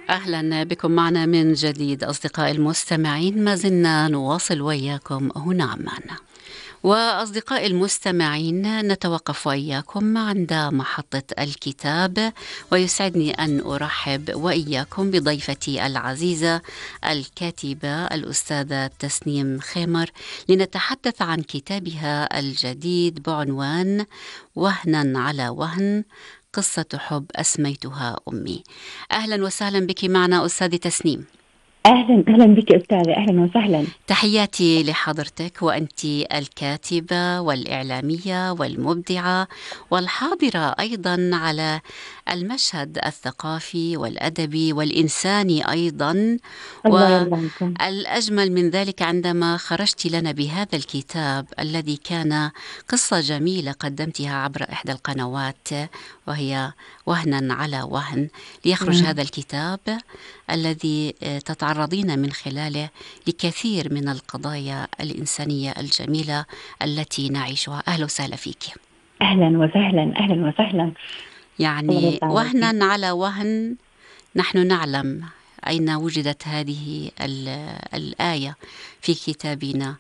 أهلا بكم معنا من جديد أصدقائي المستمعين، ما زلنا نواصل وإياكم هنا عمان. وأصدقائي المستمعين، نتوقف وإياكم عند محطة الكتاب، ويسعدني أن أرحب وإياكم بضيفتي العزيزة الكاتبة الأستاذة تسنيم خيمر، لنتحدث عن كتابها الجديد بعنوان وهنا على وهن، قصة حب أسميتها أمي. أهلا وسهلا بك معنا أستاذة تسنيم. أهلا أهلا بك أستاذة، أهلا وسهلا. تحياتي لحضرتك، وأنت الكاتبة والإعلامية والمبدعة والحاضرة أيضا على المشهد الثقافي والأدبي والإنساني أيضا. الله يرضى عنكم. والأجمل من ذلك عندما خرجت لنا بهذا الكتاب الذي كان قصة جميلة قدمتها عبر إحدى القنوات، وهي وهنا على وهن، ليخرج نعم. هذا الكتاب الذي تتعرضين من خلاله لكثير من القضايا الإنسانية الجميلة التي نعيشها. أهلا وسهلا فيك. أهلا وسهلا أهلا وسهلا. الله يعني يرضى عليك. وهنا على وهن، نحن نعلم أين وجدت هذه الآية في كتابنا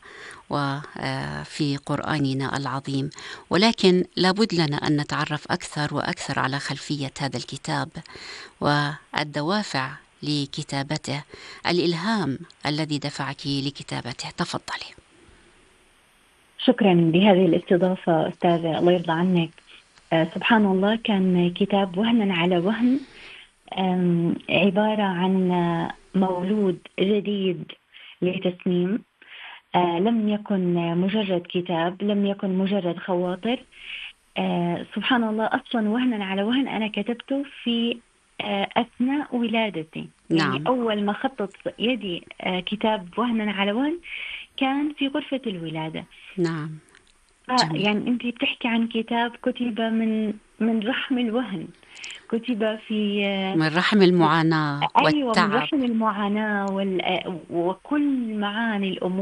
وفي قرآننا العظيم، ولكن لابد لنا أن نتعرف أكثر وأكثر على خلفية هذا الكتاب والدوافع لكتابته، الإلهام الذي دفعك لكتابته. تفضلي. شكرا بهذه الاستضافة أستاذة، الله يرضى عنك. سبحان الله، كان كتاب وهنا على وهن عبارة عن مولود جديد لتسنيم. لم يكن مجرد كتاب، لم يكن مجرد خواطر. سبحان الله، أصلا وهنا على وهن أنا كتبته في أثناء ولادتي. يعني نعم. أول ما خطط يدي كتاب وهنا على وهن كان في غرفة الولادة. نعم. جميل. يعني أنت بتحكي عن كتاب كتب من رحم الوهن، كتب في من رحم المعاناة أيوة، من والتعب. رحم المعاناة وكل معاني الأمور.